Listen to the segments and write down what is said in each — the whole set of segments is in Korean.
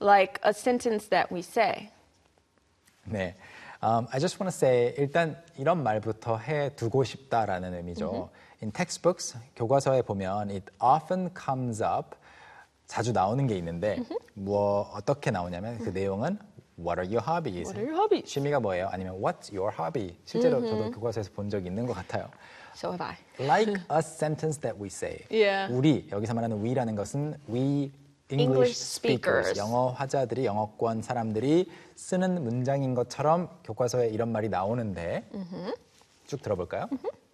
like a sentence that we say. 네. I just want to say 일단 이런 말부터 해두고 싶다라는 의미죠. In textbooks, 교과서에 보면 it often comes up, 자주 나오는 게 있는데 어떻게 나오냐면 그 내용은 What are your hobbies? What are your hobbies? 취미가 뭐예요? 아니면 What's your hobby? 실제로 저도 교과서에서 본 적이 있는 것 같아요. So have I. Like a sentence that we say. Yeah. 우리, 여기서 말하는 we라는 것은 we English speakers, 영어 화자들이, 영어권 사람들이 쓰는 문장인 것처럼 교과서에 이런 말이 나오는데 쭉 들어볼까요?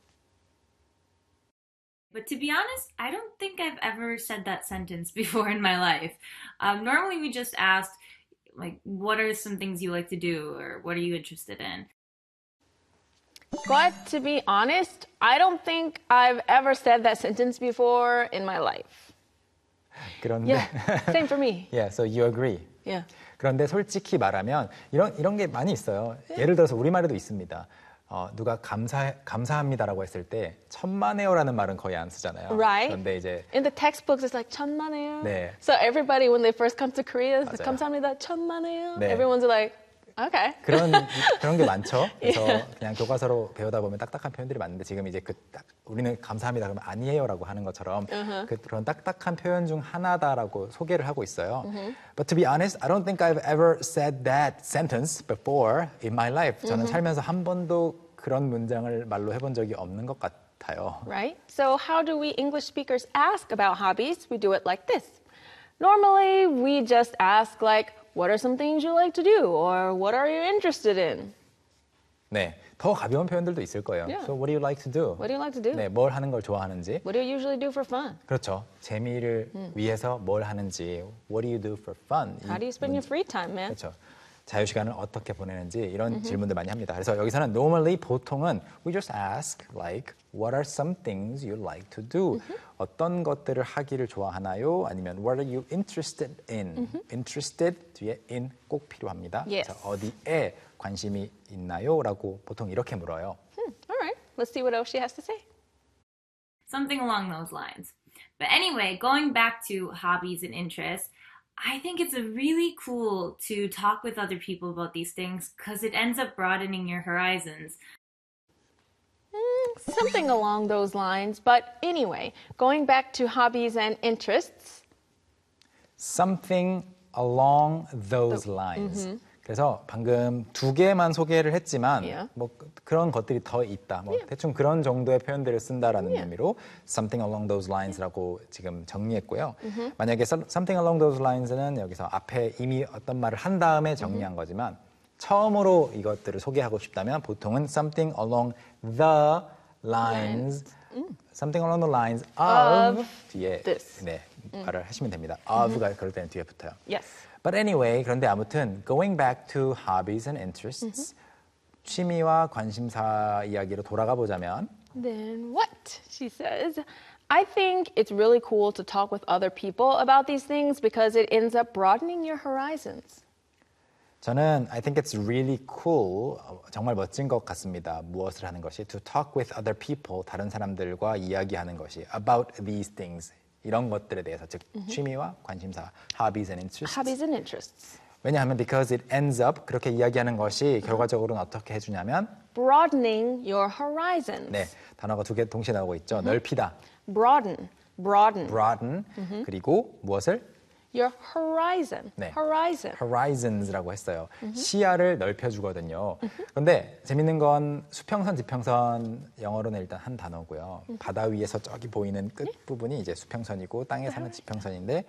But to be honest, I don't think I've ever said that sentence before in my life. Normally we just ask, like, what are some things you like to do, or what are you interested in? But to be honest, I don't think I've ever said that sentence before in my life. 그런데 Yeah, same for me. Yeah, so you agree. Yeah. 그런데 솔직히 말하면 이런 게 많이 있어요. 예를 들어서 우리말에도 있습니다. 누가 감사합니다라고 했을 때 천만에요라는 말은 거의 안 쓰잖아요. Right. 그런데 이제 In the textbooks, it's like 천만에요. 네. So everybody, when they first come to Korea, 맞아요. 감사합니다, 천만에요. 네. Everyone's like, okay. 그런 게 많죠. 그래서 그냥 교과서로 배우다 보면 딱딱한 표현들이 많은데 지금 이제 우리는 감사합니다 그러면 아니에요라고 하는 것처럼 그런 딱딱한 표현 중 하나다라고 소개를 하고 있어요. But to be honest, I don't think I've ever said that sentence before in my life. 저는 살면서 한 번도 그런 문장을 말로 해본 적이 없는 것 같아요. Right? So how do we English speakers ask about hobbies? We do it like this. Normally, we just ask like, what are some things you like to do? Or what are you interested in? 네, 더 가벼운 표현들도 있을 거예요. Yeah. So what do you like to do? What do you like to do? 네, 뭘 하는 걸 좋아하는지. What do you usually do for fun? 그렇죠. 재미를 위해서 뭘 하는지. What do you do for fun? How do you spend your free time, man? 그렇죠. 자유시간을 어떻게 보내는지 이런 질문들 많이 합니다. 그래서 여기서는 normally 보통은 we just ask like what are some things you like to do? 어떤 것들을 하기를 좋아하나요? 아니면 what are you interested in? interested 뒤에 in 꼭 필요합니다. Yes. 그래서 어디에 관심이 있나요? 라고 보통 이렇게 물어요. All right. Let's see what else she has to say. Something along those lines. But anyway, going back to hobbies and interests, I think it's really cool to talk with other people about these things because it ends up broadening your horizons. Something along those lines. But anyway, going back to hobbies and interests. Something along those lines. 그래서 방금 두 개만 소개를 했지만 Yeah. 뭐 그런 것들이 더 있다. 뭐 대충 그런 정도의 표현들을 쓴다라는 의미로 something along those lines라고 지금 정리했고요. 만약에 something along those lines는 여기서 앞에 이미 어떤 말을 한 다음에 정리한 거지만 처음으로 이것들을 소개하고 싶다면 보통은 something along the lines, something along the lines of 뒤에 this. 네, 말을 하시면 됩니다. of가 그럴 때는 뒤에 붙어요. Yes. But anyway, 그런데 아무튼 going back to hobbies and interests, 취미와 관심사 이야기로 돌아가 보자면 Then what? She says, I think it's really cool to talk with other people about these things because it ends up broadening your horizons. 저는 I think it's really cool, 정말 멋진 것 같습니다. 무엇을 하는 것이 to talk with other people, 다른 사람들과 이야기하는 것이 about these things, 이런 것들에 대해서 즉 취미와 관심사, hobbies and interests. Hobbies and interests. 왜냐하면 because it ends up 그렇게 이야기하는 것이 결과적으로는 어떻게 해주냐면 Broadening your horizons. 네, 단어가 두 개 동시에 나오고 있죠. 넓히다, Broaden. broaden, 그리고 무엇을? Your horizon. 네. Horizon. horizons라고 했어요. 시야를 넓혀주거든요. 그런데 재밌는 건 수평선, 지평선 영어로는 일단 한 단어고요. 바다 위에서 저기 보이는 끝 부분이 이제 수평선이고 땅에 사는 지평선인데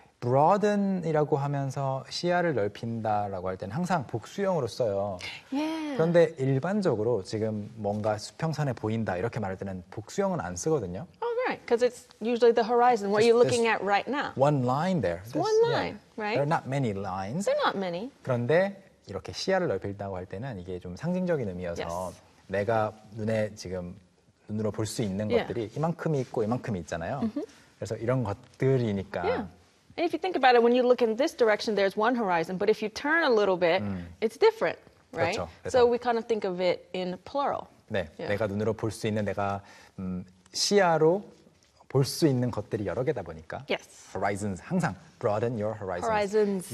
broaden이라고 하면서 시야를 넓힌다라고 할 때는 항상 복수형으로 써요. Yeah. 그런데 일반적으로 지금 뭔가 수평선에 보인다 이렇게 말할 때는 복수형은 안 쓰거든요. Oh, right. Because it's usually the horizon. What you're looking at right now. One line there. one line, right? There are not many lines. They're not many. 그런데 이렇게 시야를 넓힌다고 할 때는 이게 좀 상징적인 의미여서 Yes. 내가 눈에 지금 눈으로 볼 수 있는 Yeah. 것들이 이만큼이 있고 이만큼이 있잖아요. 그래서 이런 것들이니까 Yeah. And if you think about it, when you look in this direction, there's one horizon. But if you turn a little bit, it's different, right? 그렇죠. So we kind of think of it in plural. 네, Yeah. 내가 눈으로 볼 수 있는 내가 시야로 볼 수 있는 것들이 여러 개다 보니까 Yes. horizons 항상 broaden your horizons. Horizons.